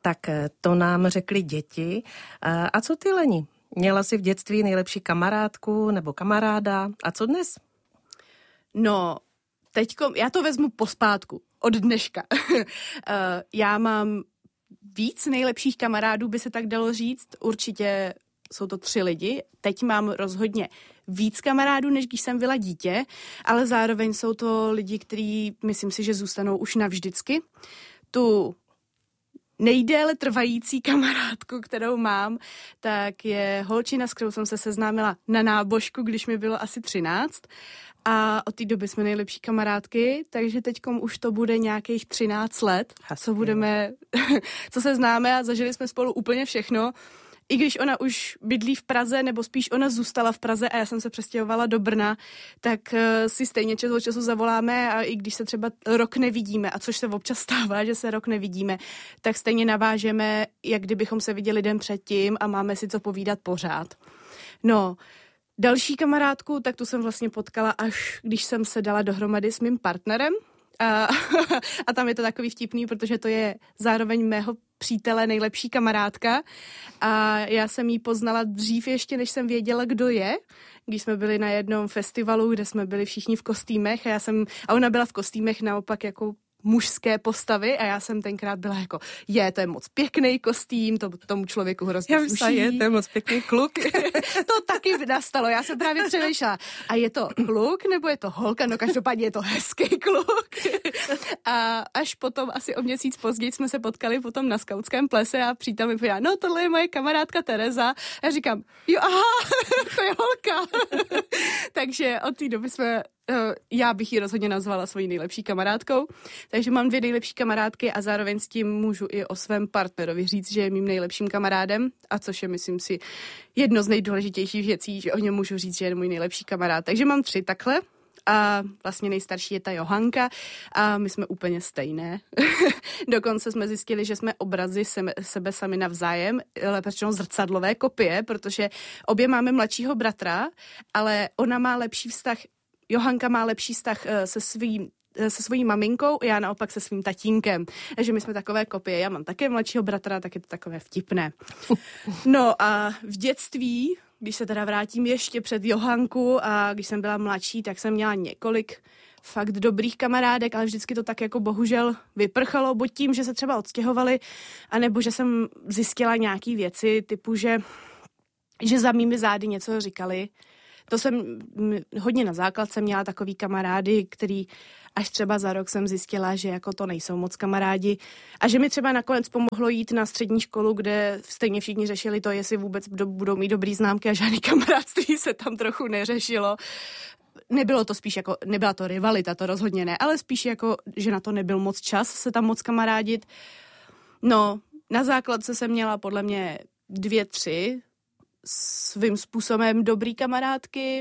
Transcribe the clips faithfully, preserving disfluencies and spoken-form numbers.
Tak to nám řekli děti. A co ty, Leni? Měla jsi v dětství nejlepší kamarádku nebo kamaráda? A co dnes? No, teďko, já to vezmu pospátku, od dneška. Já mám víc nejlepších kamarádů, by se tak dalo říct. Určitě jsou to tři lidi. Teď mám rozhodně víc kamarádů, než když jsem byla dítě, ale zároveň jsou to lidi, kteří, myslím si, že zůstanou už navždycky. Tu nejdéle trvající kamarádku, kterou mám, tak je holčina, s kterou jsem se seznámila na nábožku, když mi bylo asi třináct. A od té doby jsme nejlepší kamarádky, takže teďkom už to bude nějakých třináct let, co budeme, co se známe a zažili jsme spolu úplně všechno. I když ona už bydlí v Praze, nebo spíš ona zůstala v Praze a já jsem se přestěhovala do Brna, tak uh, si stejně čas od času zavoláme a i když se třeba rok nevidíme, a což se občas stává, že se rok nevidíme, tak stejně navážeme, jak kdybychom se viděli den předtím a máme si co povídat pořád. No, další kamarádku, tak tu jsem vlastně potkala, až když jsem se dala dohromady s mým partnerem. A, a tam je to takový vtipný, protože to je zároveň mého přítele nejlepší kamarádka a já jsem jí poznala dřív ještě, než jsem věděla, kdo je, když jsme byli na jednom festivalu, kde jsme byli všichni v kostýmech a já jsem, a ona byla v kostýmech naopak jako mužské postavy a já jsem tenkrát byla jako, je, to je moc pěkný kostým, to tomu člověku hrozně sluší. Já je, to je moc pěkný kluk. To taky nastalo, já jsem právě přemýšlela, a je to kluk nebo je to holka, no každopádně je to hezký kluk. A až potom asi o měsíc později jsme se potkali potom na skautském plese a přítel mi povedal, no tohle je moje kamarádka Tereza. A já říkám, jo aha, to je holka. Takže od té doby jsme já bych ji rozhodně nazvala svojí nejlepší kamarádkou. Takže mám dvě nejlepší kamarádky a zároveň s tím můžu i o svém partnerovi říct, že je mým nejlepším kamarádem, a což je, myslím si, jedno z nejdůležitějších věcí, že o něm můžu říct, že je můj nejlepší kamarád. Takže mám tři takhle. A vlastně nejstarší je ta Johanka a my jsme úplně stejné. Dokonce jsme zjistili, že jsme obrazy sebe, sebe sami navzájem, lepší zrcadlové kopie, protože obě máme mladšího bratra, ale ona má lepší vztah, Johanka má lepší vztah se svým se svojí maminkou, já naopak se svým tatínkem. Takže my jsme takové kopie. Já mám také mladšího bratra, tak je to takové vtipné. No a v dětství, když se teda vrátím ještě před Johanku a když jsem byla mladší, tak jsem měla několik fakt dobrých kamarádek, ale vždycky to tak jako bohužel vyprchalo, buď tím, že se třeba odstěhovali, anebo že jsem zjistila nějaký věci, typu, že, že za mými zády něco říkali. To jsem hodně na základce měla takový kamarády, který až třeba za rok jsem zjistila, že jako to nejsou moc kamarádi a že mi třeba nakonec pomohlo jít na střední školu, kde stejně všichni řešili to, jestli vůbec budou mít dobrý známky a žádný kamarádství se tam trochu neřešilo. Nebylo to spíš jako, nebyla to rivalita, to rozhodně ne, ale spíš jako, že na to nebyl moc čas se tam moc kamarádit. No, na základce jsem měla podle mě dvě, tři svým způsobem dobrý kamarádky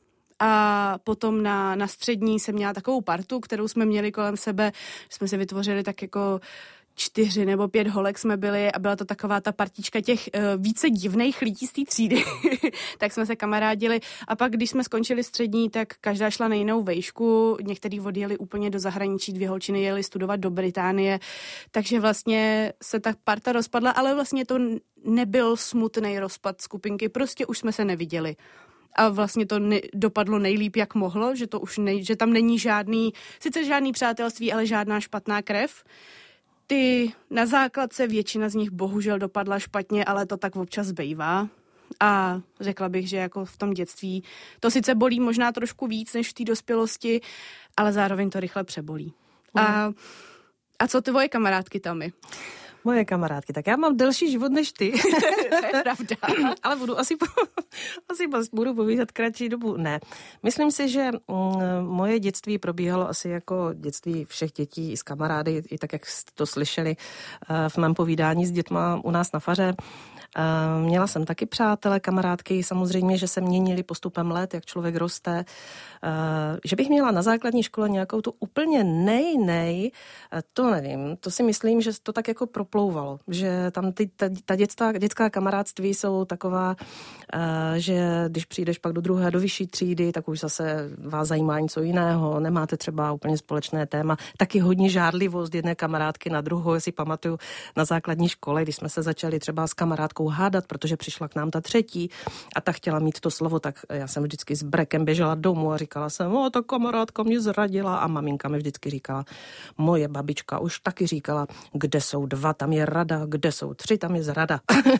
a potom na, na střední jsem měla takovou partu, kterou jsme měli kolem sebe, jsme si vytvořili tak jako čtyři nebo pět holek jsme byli a byla to taková ta partička těch uh, více divných lidí z té třídy, tak jsme se kamarádili a pak, když jsme skončili střední, tak každá šla na jinou vejšku, některý odjeli úplně do zahraničí, dvě holčiny jeli studovat do Británie, takže vlastně se ta parta rozpadla, ale vlastně to nebyl smutný rozpad skupinky, prostě už jsme se neviděli. A vlastně to ne, dopadlo nejlíp, jak mohlo, že, to už nej, že tam není žádný, sice žádný přátelství, ale žádná špatná krev. Ty na základce většina z nich bohužel dopadla špatně, ale to tak občas bývá. A řekla bych, že jako v tom dětství to sice bolí možná trošku víc než v té dospělosti, ale zároveň to rychle přebolí. Mm. A, a co tvoje kamarádky Tami? Moje kamarádky, tak já mám delší život než ty. To je pravda. Ale budu asi, asi budu povídat kratší dobu. Ne. Myslím si, že mm, moje dětství probíhalo asi jako dětství všech dětí i s kamarády, i tak, jak jste to slyšeli uh, v mém povídání s dětma u nás na faře. Uh, měla jsem taky přátele, kamarádky, samozřejmě, že se měnili postupem let, jak člověk roste. Uh, že bych měla na základní škole nějakou tu úplně nej, nej, uh, to nevím. To si myslím, že to tak jako pro zaplouvalo, že tam ty, ta, ta dětská, dětská kamarádství jsou taková, uh, že když přijdeš pak do druhé, do vyšší třídy, tak už zase vás zajímá něco jiného, nemáte třeba úplně společné téma. Taky hodně žárlivost jedné kamarádky na druhou, já si pamatuju na základní škole, když jsme se začali třeba s kamarádkou hádat, protože přišla k nám ta třetí a ta chtěla mít to slovo, tak já jsem vždycky s brekem běžela domů a říkala jsem, o, ta kamarádka mě zradila a maminka mi vždycky říkala, moje babička už taky říkala, kde jsou dva, tam je rada, kde jsou tři, tam je zrada.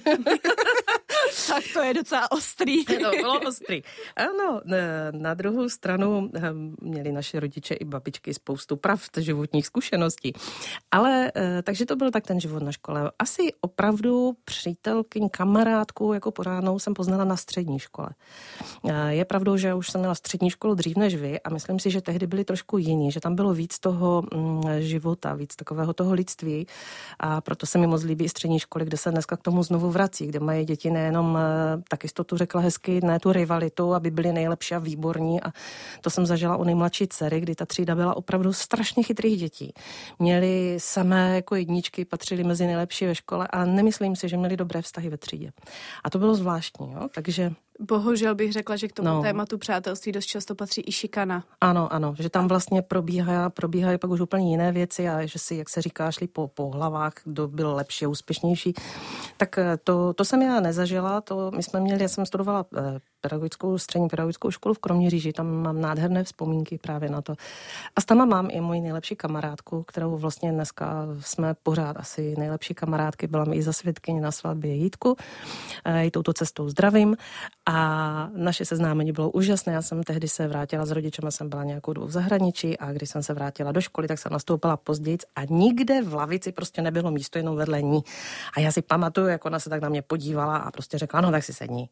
Tak to je docela ostrý. To bylo ostrý. Ano, na druhou stranu měli naše rodiče i babičky spoustu pravd, životních zkušeností. Ale takže to byl tak ten život na škole. Asi opravdu přítelkyň, kamarádku jako pořádnou jsem poznala na střední škole. Je pravdou, že už jsem měla střední školu dřív než vy a myslím si, že tehdy byli trošku jiní, že tam bylo víc toho života, víc takového toho lidství a proto se mi moc líbí střední školy, kde se dneska k tomu znovu vrací, kde mají děti nejenom, taky jsi to tu řekla hezky, ne tu rivalitu, aby byli nejlepší a výborní a to jsem zažila u nejmladší dcery, kdy ta třída byla opravdu strašně chytrých dětí. Měli samé jako jedničky, patřili mezi nejlepší ve škole a nemyslím si, že měli dobré vztahy ve třídě. A to bylo zvláštní, jo? Takže bohužel bych řekla, že k tomu no. tématu přátelství dost často patří i šikana. Ano, ano, že tam vlastně probíhá, probíhají pak už úplně jiné věci a že si, jak se říká, šli po, po hlavách, kdo byl lepší a úspěšnější. Tak to, to jsem já nezažila, to my jsme měli, já jsem studovala pedagogickou, střední pedagogickou školu v Kroměříži, tam mám nádherné vzpomínky právě na to. A s tam mám i moji nejlepší kamarádku, kterou vlastně dneska jsme pořád asi nejlepší kamarádky, byla mi i za svědkyně na svatbě Jítku, i touto cestou zdravím. A naše seznámení bylo úžasné. Já jsem tehdy se vrátila s rodičem, jsem byla nějakou dobu v zahraničí a když jsem se vrátila do školy, tak jsem nastoupila později a nikde v lavici prostě nebylo místo, jenom vedle ní. A já si pamatuju, jak ona se tak na mě podívala a prostě řekla, no tak si sedni.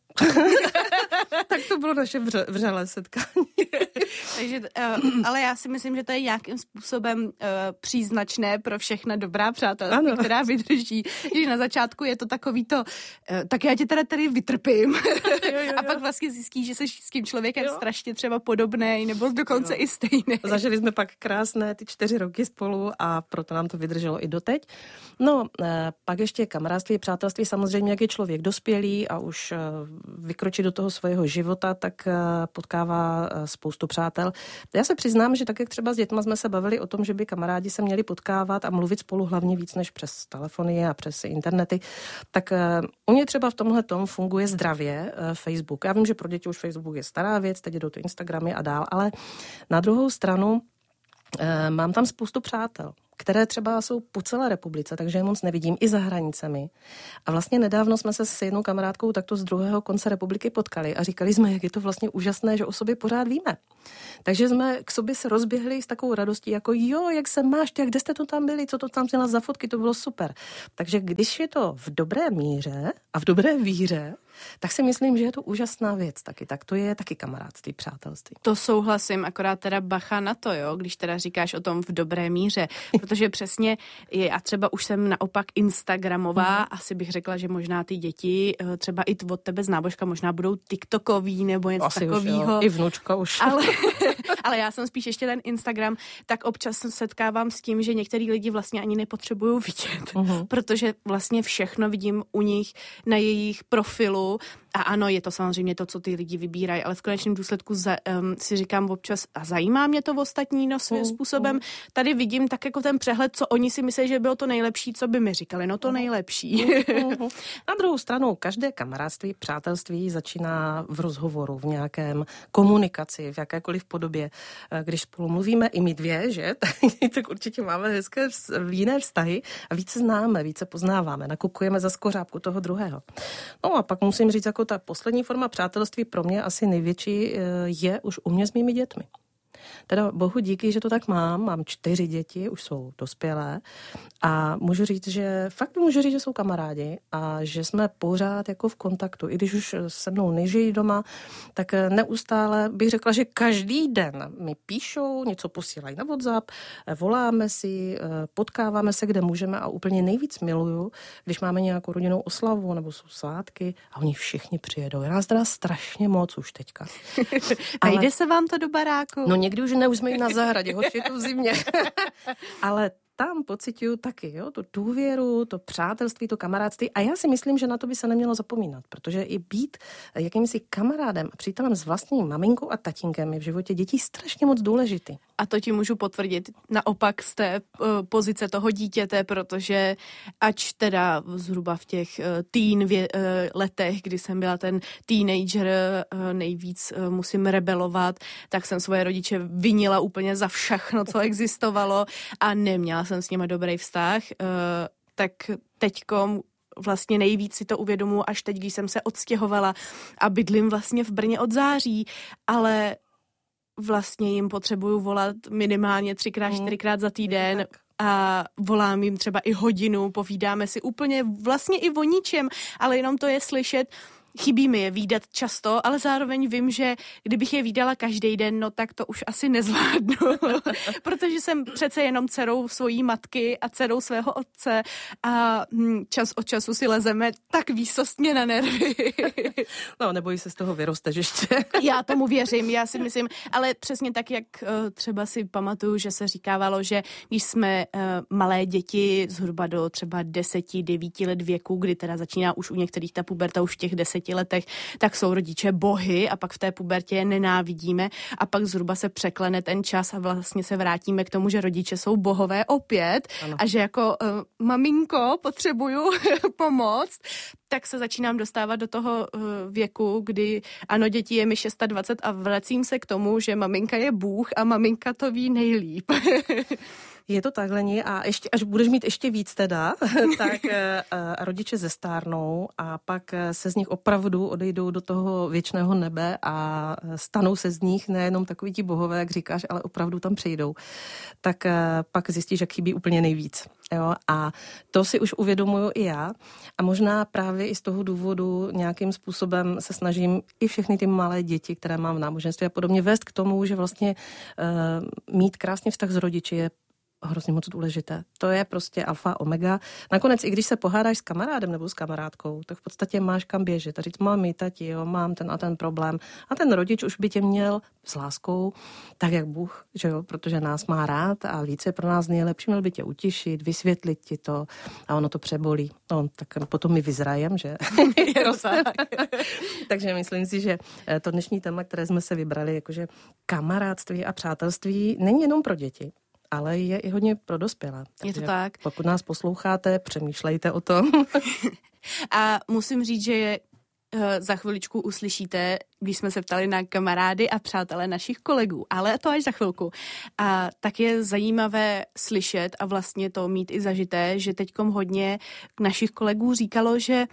Tak to bylo naše vře, vřelé setkání. Takže, uh, ale já si myslím, že to je nějakým způsobem uh, příznačné pro všechna dobrá přátelství, ano. která vydrží. Že na začátku je to takový to, uh, tak já tě teda tady vytrpím. Jo, jo, jo. A pak vlastně zjistí, že jsi s tím člověkem jo. strašně třeba podobnej, nebo dokonce jo. i stejný. Zažili jsme pak krásné ty čtyři roky spolu a proto nám to vydrželo i doteď. No, uh, pak ještě kamarádství, přátelství, samozřejmě, jak je člověk dospělý a už uh, vykročí do toho svého života, tak uh, potkává uh, spoustu přátel. Já se přiznám, že tak, jak třeba s dětma jsme se bavili o tom, že by kamarádi se měli potkávat a mluvit spolu hlavně víc než přes telefony a přes internety, tak uh, u mě třeba v tomhle tom funguje zdravě uh, Facebook. Já vím, že pro děti už Facebook je stará věc, teď jdou to Instagramy a dál, ale na druhou stranu uh, mám tam spoustu přátel, které třeba jsou po celé republice, takže je moc nevidím i za hranicemi. A vlastně nedávno jsme se s jednou kamarádkou takto z druhého konce republiky potkali a říkali jsme, jak je to vlastně úžasné, že o sobě pořád víme. Takže jsme k sobě se rozběhli s takovou radostí, jako jo, jak se máš, ty, jak kde jste to tam byli, co to tam měla za fotky, to bylo super. Takže když je to v dobré míře a v dobré víře, tak si myslím, že je to úžasná věc taky. Tak to je taky kamarádství, přátelství. To souhlasím, akorát teda bacha na to, jo, když teda říkáš o tom v dobré míře, protože přesně je, a třeba už jsem naopak instagramová, mm. asi bych řekla, že možná ty děti, třeba i od tebe z nábožka, možná budou tiktokový nebo něco takového. I vnučka už. Ale, ale já jsem spíš ještě ten Instagram, tak občas se setkávám s tím, že některý lidi vlastně ani nepotřebují vidět, mm. protože vlastně všechno vidím u nich na jejich profilu. A ano, je to samozřejmě to, co ty lidi vybírají, ale v konečném důsledku za, um, si říkám občas, a zajímá mě to v ostatní no, svým způsobem. Tady vidím tak jako ten přehled, co oni si myslí, že bylo to nejlepší, co by mi říkali. No to nejlepší. Na druhou stranu, každé kamarádství, přátelství začíná v rozhovoru, v nějakém komunikaci, v jakékoliv podobě. Když spolu mluvíme i my dvě, že? Tak určitě máme hezké jiné vztahy a více známe, více poznáváme, nakukujeme za skořápku toho druhého. No a pak musím říct, jako ta poslední forma přátelství pro mě asi největší je už u mě s mými dětmi. Teda bohu díky, že to tak mám. Mám čtyři děti, už jsou dospělé a můžu říct, že fakt můžu říct, že jsou kamarádi a že jsme pořád jako v kontaktu. I když už se mnou nežijí doma, tak neustále bych řekla, že každý den mi píšou, něco posílají na WhatsApp, voláme si, potkáváme se, kde můžeme a úplně nejvíc miluju, když máme nějakou rodinnou oslavu nebo jsou svátky a oni všichni přijedou. Je nás teda strašně moc už teďka. A jde se vám to do baráku? No někdy už ne, už jsme jim na zahradě, hoď je to v zimě. Ale tam pociťuju taky, jo, tu důvěru, to přátelství, to kamarádství a já si myslím, že na to by se nemělo zapomínat, protože i být jakýmsi kamarádem a přítelem s vlastní maminkou a tatínkem je v životě dětí strašně moc důležitý. A to ti můžu potvrdit naopak z té uh, pozice toho dítěte, protože ač teda zhruba v těch uh, teen vě, uh, letech, kdy jsem byla ten teenager, uh, nejvíc uh, musím rebelovat, tak jsem svoje rodiče vinila úplně za všechno, co existovalo a neměla jsem s nimi dobrý vztah, uh, tak teďkom vlastně nejvíc si to uvědomuji až teď, když jsem se odstěhovala a bydlím vlastně v Brně od září, ale vlastně jim potřebuju volat minimálně třikrát, čtyřikrát za týden a volám jim třeba i hodinu, povídáme si úplně vlastně i o ničem, ale jenom to je slyšet. Chybí mi je vídat často, ale zároveň vím, že kdybych je vídala každý den, no tak to už asi nezvládnu, protože jsem přece jenom dcerou svojí matky a dcerou svého otce a čas od času si lezeme tak výsostně na nervy. No, neboj se z toho vyrosteš ještě. Já tomu věřím, já si myslím, ale přesně tak, jak třeba si pamatuju, že se říkávalo, že když jsme malé děti zhruba do třeba deseti, devíti let věku, kdy teda začíná už u některých ta puberta už v těch deseti letech, tak jsou rodiče bohy a pak v té pubertě je nenávidíme a pak zhruba se překlene ten čas a vlastně se vrátíme k tomu, že rodiče jsou bohové opět ano. A že jako uh, maminko potřebuju pomoct, tak se začínám dostávat do toho uh, věku, kdy ano, děti je mi dvacet šest a vracím se k tomu, že maminka je bůh a maminka to ví nejlíp. Je to takhle ní a ještě, až budeš mít ještě víc teda, tak uh, rodiče zestárnou a pak se z nich opravdu odejdou do toho věčného nebe a stanou se z nich nejenom takový ti bohové, jak říkáš, ale opravdu tam přijdou. Tak uh, pak zjistíš, jak chybí úplně nejvíc. Jo? A to si už uvědomuju i já a možná právě i z toho důvodu nějakým způsobem se snažím i všechny ty malé děti, které mám v náboženství a podobně vést k tomu, že vlastně uh, mít krásný vztah s rodiči je hrozně moc důležité. To je prostě alfa omega. Nakonec, i když se pohádáš s kamarádem nebo s kamarádkou, tak v podstatě máš kam běžet a říct, mami, tati, jo, mám ten a ten problém. A ten rodič už by tě měl s láskou, tak jak Bůh, že jo, protože nás má rád a více pro nás nejlepší, měl by tě utišit, vysvětlit ti to a ono to přebolí. No, tak potom my vyzrajem, že? Takže myslím si, že to dnešní téma, které jsme se vybrali, jakože kamarádství a přátelství, není jenom pro děti, ale je i hodně pro dospělé. Je to tak. Pokud nás posloucháte, přemýšlejte o tom. A musím říct, že je, za chviličku uslyšíte, když jsme se ptali na kamarády a přátelé našich kolegů, ale to až za chvilku. A tak je zajímavé slyšet a vlastně to mít i zažité, že teďkom hodně našich kolegů říkalo, že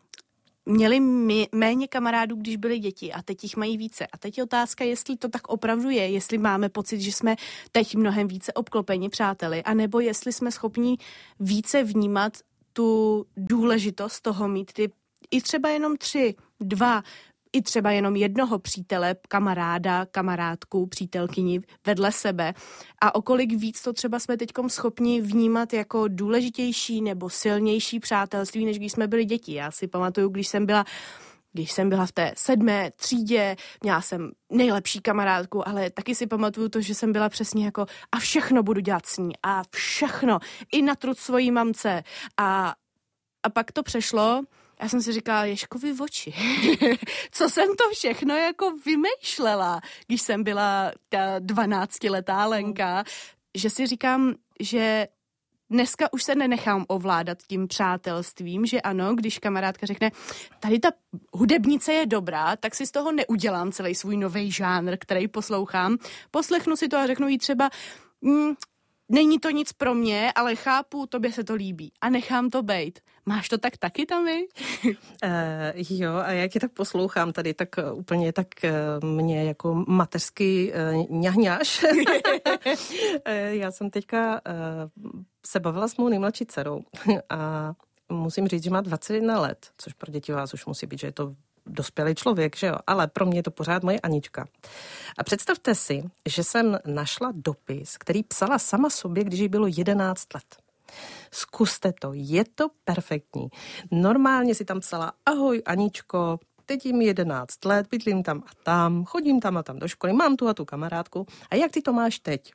měli méně kamarádů, když byli děti a teď jich mají více. A teď je otázka, jestli to tak opravdu je, jestli máme pocit, že jsme teď mnohem více obklopeni přáteli, anebo jestli jsme schopni více vnímat tu důležitost toho mít ty i třeba jenom tři, dva, i třeba jenom jednoho přítele, kamaráda, kamarádku, přítelkyni vedle sebe a okolik víc to třeba jsme teďkom schopni vnímat jako důležitější nebo silnější přátelství, než když jsme byli děti. Já si pamatuju, když jsem byla Když jsem byla v té sedmé třídě, měla jsem nejlepší kamarádku, ale taky si pamatuju to, že jsem byla přesně jako a všechno budu dělat s ní a všechno, i na trud svojí mamce. A, a pak to přešlo. Já jsem si říkala, Ježkovi v oči. Co jsem to všechno jako vymýšlela, když jsem byla ta dvanáctiletá Lenka, že si říkám, že dneska už se nenechám ovládat tím přátelstvím, že ano, když kamarádka řekne, tady ta hudebnice je dobrá, tak si z toho neudělám celý svůj nový žánr, který poslouchám. Poslechnu si to a řeknu jí třeba, mm, není to nic pro mě, ale chápu, tobě se to líbí a nechám to bejt. Máš to tak taky, Tami? Uh, jo, a jak je tak poslouchám tady, tak uh, úplně tak uh, mě jako mateřský uh, ňahňáš. uh, já jsem teďka uh, se bavila s mou nejmladší dcerou a musím říct, že má dvacet jedna let, což pro děti vás už musí být, že je to dospělý člověk, že jo, ale pro mě je to pořád moje Anička. A představte si, že jsem našla dopis, který psala sama sobě, když jí bylo jedenáct let. Zkuste to, je to perfektní. Normálně si tam psala, ahoj Aničko, teď jim jedenáct let, bydlím tam a tam, chodím tam a tam do školy, mám tu a tu kamarádku. A jak ty to máš teď?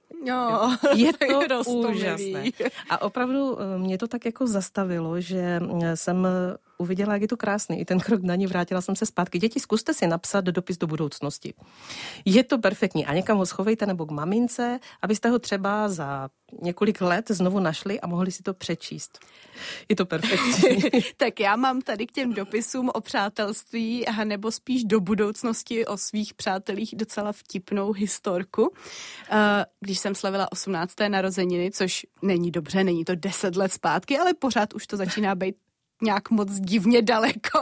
No, je to úžasné. A opravdu mě to tak jako zastavilo, že jsem uviděla, jak je to krásný. I ten krok na ní, vrátila jsem se zpátky. Děti, zkuste si napsat dopis do budoucnosti. Je to perfektní. A někam ho schovejte nebo k mamince, abyste ho třeba za několik let znovu našli a mohli si to přečíst. Je to perfektní. Tak já mám tady k těm dopisům o přátelství a nebo spíš do budoucnosti o svých přátelích docela vtipnou historku. Když jsem slavila osmnácté narozeniny, což není dobře, není to deset let zpátky, ale pořád už to začíná být nějak moc divně daleko,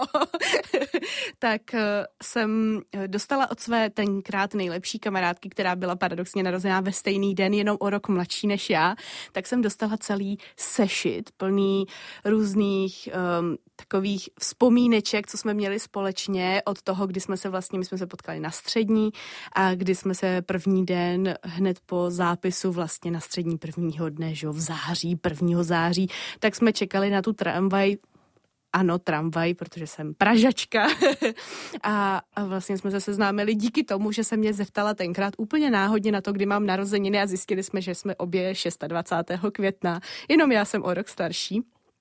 tak jsem dostala od své tenkrát nejlepší kamarádky, která byla paradoxně narozená ve stejný den, jenom o rok mladší než já, tak jsem dostala celý sešit plný různých um, takových vzpomíneček, co jsme měli společně od toho, kdy jsme se vlastně, my jsme se potkali na střední a kdy jsme se první den hned po zápisu vlastně na střední prvního dne, že v září, prvního září, tak jsme čekali na tu tramvaj. Ano, tramvaj, protože jsem Pražačka a, a vlastně jsme se seznámili díky tomu, že se mě zeptala tenkrát úplně náhodně na to, kdy mám narozeniny a zjistili jsme, že jsme obě dvacátého šestého května, jenom já jsem o rok starší.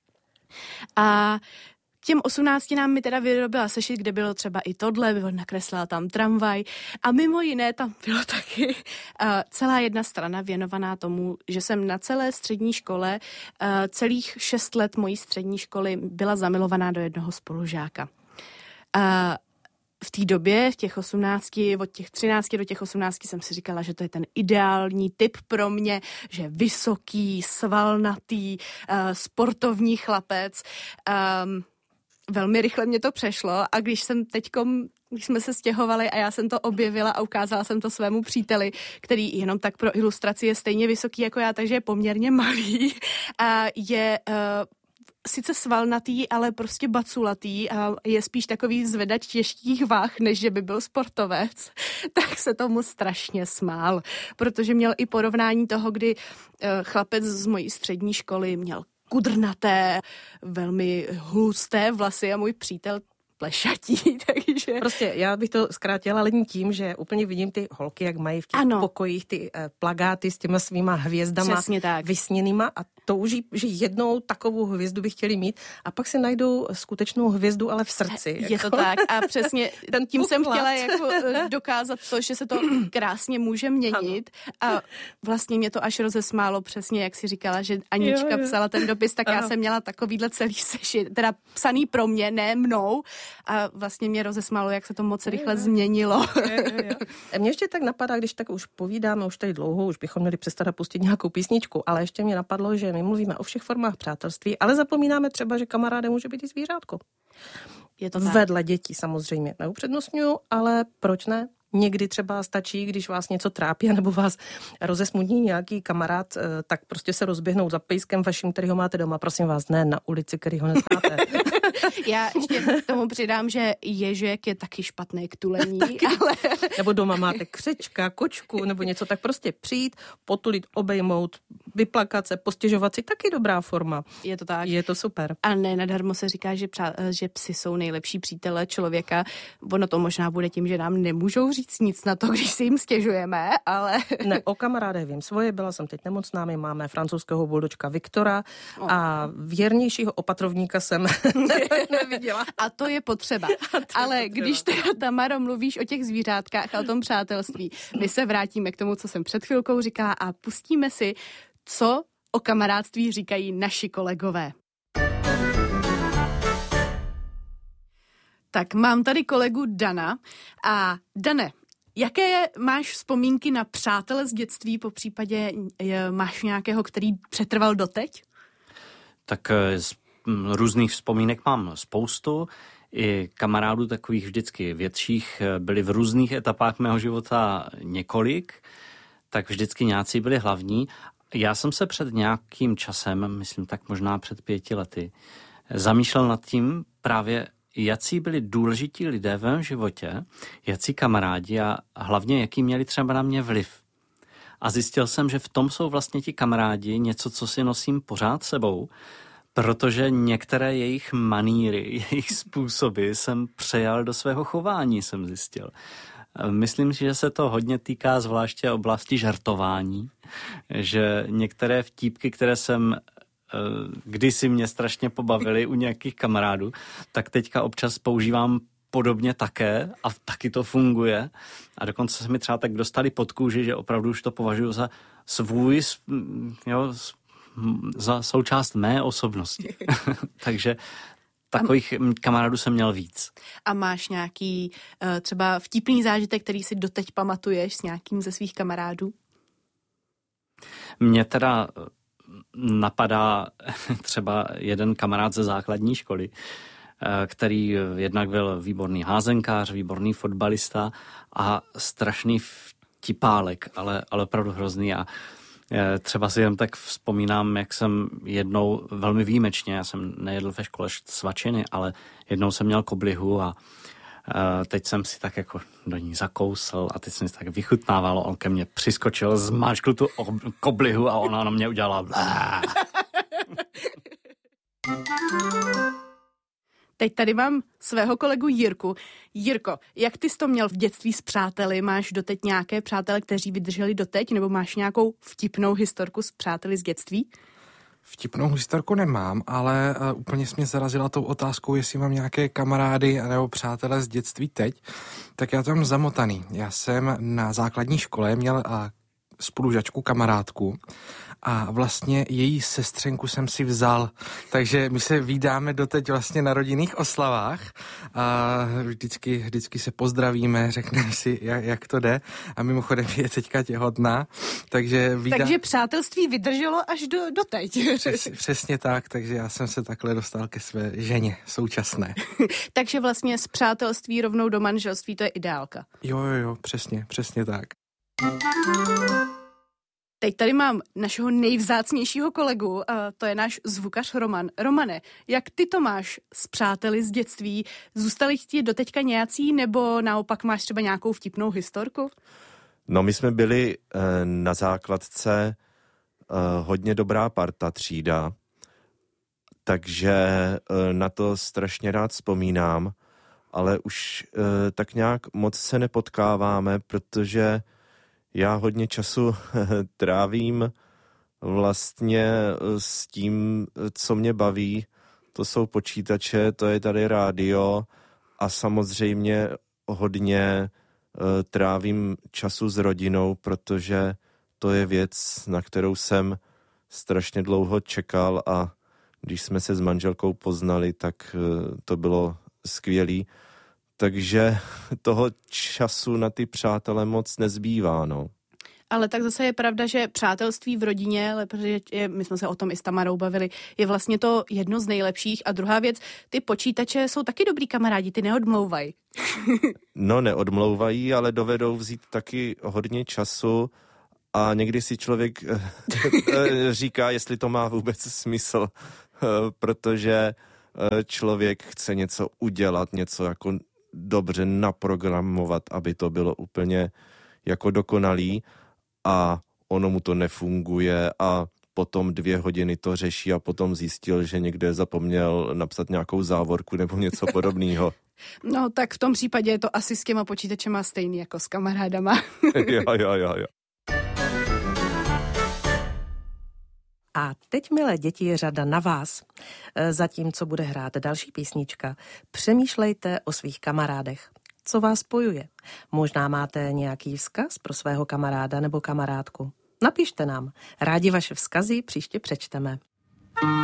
A těm osmnácti nám mi teda vyrobila sešit, kde bylo třeba i tohle, nakreslila tam tramvaj a mimo jiné tam bylo taky uh, celá jedna strana věnovaná tomu, že jsem na celé střední škole, uh, celých šest let mojí střední školy byla zamilovaná do jednoho spolužáka. Uh, v té době, v těch osmnácti, od těch třinácti do těch osmnácti jsem si říkala, že to je ten ideální typ pro mě, že vysoký, svalnatý, uh, sportovní chlapec. Um, Velmi rychle mě to přešlo a když jsem teďkom, když jsme se stěhovali a já jsem to objevila a ukázala jsem to svému příteli, který jenom tak pro ilustraci je stejně vysoký jako já, takže je poměrně malý a je uh, sice svalnatý, ale prostě baculatý a je spíš takový zvedač těžkých váh, než že by byl sportovec, tak se tomu strašně smál, protože měl i porovnání toho, kdy uh, chlapec z mojí střední školy měl kudrnaté, velmi hlusté vlasy a můj přítel plešatí, takže... Prostě já bych to zkrátila len tím, že úplně vidím ty holky, jak mají v těch ano. pokojích ty eh, plagáty s těma svýma hvězdama vysněnýma a touží, že jednou takovou hvězdu by chtěli mít a pak si najdou skutečnou hvězdu, ale v srdci. Je jako. To tak a přesně ten tím jsem chtěla jako dokázat to, že se to krásně může měnit ano. a vlastně mě to až rozesmálo přesně, jak si říkala, že Anička jo, jo. psala ten dopis, tak ano. já jsem měla takovýhle celý sešit, teda psaný pro mě, ne mnou, a vlastně mě rozesmálo, jak se to moc rychle je, změnilo. Je, je, je. Mně ještě tak napadá, když tak už povídáme, už tady dlouho, už bychom měli přestat a pustit nějakou písničku, ale ještě mě napadlo, že my mluvíme o všech formách přátelství, ale zapomínáme třeba, že kamarádem může být i zvířátko. Je to tak. Vedle dětí samozřejmě neupřednostňuju, ale proč ne? Někdy třeba stačí, když vás něco trápí, nebo vás rozesmutní nějaký kamarád, tak prostě se rozběhnout za pejskem vaším, který ho máte doma. Prosím vás, ne na ulici, který ho neznáte. Já ještě k tomu přidám, že ježek je taky špatný k tulení. Ale... Nebo doma máte křečka, kočku, nebo něco, tak prostě přijít, potulit, obejmout, vyplakat se, postěžovat si, taky dobrá forma. Je to tak. Je to super. A ne, nadarmo se říká, že, přá, že psi jsou nejlepší přátelé člověka. Ono to možná bude tím, že nám nemůžou říct nic na to, když si jim stěžujeme, ale... Ne, o kamarádech vím svoje, byla jsem teď nemocná, my máme francouzského buldočka Viktora oh. a věrnějšího opatrovníka jsem neviděla. A to je potřeba. To je ale potřeba. Když teda, Tamaro, mluvíš o těch zvířátkách a o tom přátelství, my se vrátíme k tomu, co jsem před chvilkou říkala a pustíme si, co o kamarádství říkají naši kolegové. Tak mám tady kolegu Dana a Dane, jaké máš vzpomínky na přátele z dětství, po případě máš nějakého, který přetrval doteď? Tak z různých vzpomínek mám spoustu. I kamarádů takových vždycky větších byli v různých etapách mého života několik, tak vždycky nějací byli hlavní. Já jsem se před nějakým časem, myslím tak možná před pěti lety, zamýšlel nad tím právě, jací byli důležití lidé v mém životě, jací kamarádi a hlavně jaký měli třeba na mě vliv. A zjistil jsem, že v tom jsou vlastně ti kamarádi něco, co si nosím pořád sebou, protože některé jejich maníry, jejich způsoby jsem přejal do svého chování, jsem zjistil. Myslím si, že se to hodně týká zvláště oblasti žartování, že některé vtípky, které jsem kdysi mě strašně pobavily u nějakých kamarádů, tak teďka občas používám podobně také a taky to funguje. A dokonce se mi třeba tak dostali pod kůži, že opravdu už to považuji za svůj, jo, za součást mé osobnosti. Takže takových kamarádů jsem měl víc. A máš nějaký třeba vtipný zážitek, který si doteď pamatuješ s nějakým ze svých kamarádů? Mně teda napadá třeba jeden kamarád ze základní školy, který jednak byl výborný házenkář, výborný fotbalista a strašný vtipálek, ale, ale opravdu hrozný. A třeba si jen tak vzpomínám, jak jsem jednou velmi výjimečně, já jsem nejedl ve škole svačiny, ale jednou jsem měl koblihu a teď jsem si tak jako do ní zakousl a teď jsem si tak vychutnával, on ke mně přiskočil, zmáčkl tu koblihu a ona na mě udělala Teď tady mám svého kolegu Jirku. Jirko, jak ty jsi to měl v dětství s přáteli? Máš doteď nějaké přátele, kteří vydrželi doteď? Nebo máš nějakou vtipnou historku s přáteli z dětství? Vtipnou historku nemám, ale uh, úplně jsi mě zarazila tou otázkou, jestli mám nějaké kamarády nebo přátele z dětství teď. Tak já to mám zamotaný. Já jsem na základní škole měl uh, spolužačku, kamarádku a vlastně její sestřenku jsem si vzal, takže my se vídáme doteď vlastně na rodinných oslavách a vždycky, vždycky se pozdravíme, řekneme si, jak, jak to jde a mimochodem je teďka těhotná, takže vídá... Takže přátelství vydrželo až do, doteď. Přes, přesně tak, takže já jsem se takhle dostal ke své ženě současné. Takže vlastně z přátelství rovnou do manželství, to je ideálka. Jo, jo, jo, přesně, přesně tak. Teď tady mám našeho nejvzácnějšího kolegu, a to je náš zvukař Roman. Romane, jak ty to máš s přáteli z dětství? Zůstali ti doteďka nějací, nebo naopak máš třeba nějakou vtipnou historku? No, my jsme byli eh, na základce eh, hodně dobrá parta, třída, takže eh, na to strašně rád vzpomínám, ale už eh, tak nějak moc se nepotkáváme, protože já hodně času trávím vlastně s tím, co mě baví. To jsou počítače, to je tady rádio a samozřejmě hodně trávím času s rodinou, protože to je věc, na kterou jsem strašně dlouho čekal a když jsme se s manželkou poznali, tak to bylo skvělý. Takže toho času na ty přátele moc nezbývá, no. Ale tak zase je pravda, že přátelství v rodině, protože je, my jsme se o tom i s Tamarou bavili, je vlastně to jedno z nejlepších. A druhá věc, ty počítače jsou taky dobrý kamarádi, ty neodmlouvají. No, neodmlouvají, ale dovedou vzít taky hodně času a někdy si člověk říká, jestli to má vůbec smysl, protože člověk chce něco udělat, něco jako dobře naprogramovat, aby to bylo úplně jako dokonalý a ono mu to nefunguje a potom dvě hodiny to řeší a potom zjistil, že někde zapomněl napsat nějakou závorku nebo něco podobného. No tak v tom případě je to asi s těma počítačema stejný jako s kamarádama. jo, jo, jo, jo. A teď, milé děti, je řada na vás. Zatímco bude hrát další písnička, přemýšlejte o svých kamarádech. Co vás spojuje? Možná máte nějaký vzkaz pro svého kamaráda nebo kamarádku? Napište nám. Rádi vaše vzkazy příště přečteme.